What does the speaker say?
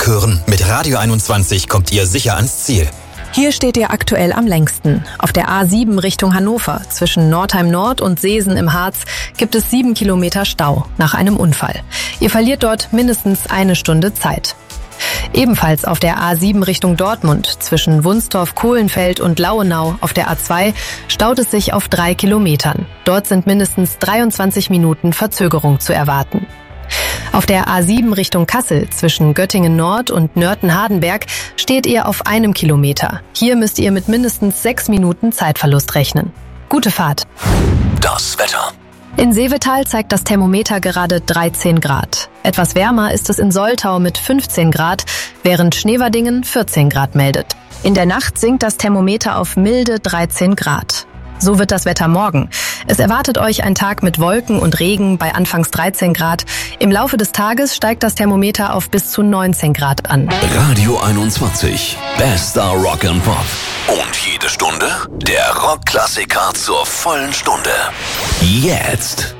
Tag hören. Mit Radio 21 kommt ihr sicher ans Ziel. Hier steht ihr aktuell am längsten. Auf der A7 Richtung Hannover, zwischen Northeim Nord und Seesen im Harz, gibt es 7 Kilometer Stau nach einem Unfall. Ihr verliert dort mindestens eine Stunde Zeit. Ebenfalls auf der A7 Richtung Dortmund, zwischen Wunstorf-Kohlenfeld und Lauenau auf der A2, staut es sich auf 3 Kilometern. Dort sind mindestens 23 Minuten Verzögerung zu erwarten. Auf der A7 Richtung Kassel, zwischen Göttingen Nord und Nörten-Hardenberg, steht ihr auf 1 Kilometer. Hier müsst ihr mit mindestens 6 Minuten Zeitverlust rechnen. Gute Fahrt. Das Wetter. In Seevetal zeigt das Thermometer gerade 13 Grad. Etwas wärmer ist es in Soltau mit 15 Grad, während Schneverdingen 14 Grad meldet. In der Nacht sinkt das Thermometer auf milde 13 Grad. So wird das Wetter morgen. Es erwartet euch ein Tag mit Wolken und Regen bei anfangs 13 Grad. Im Laufe des Tages steigt das Thermometer auf bis zu 19 Grad an. Radio 21. Bester Rock and Pop. Und jede Stunde der Rockklassiker zur vollen Stunde. Jetzt.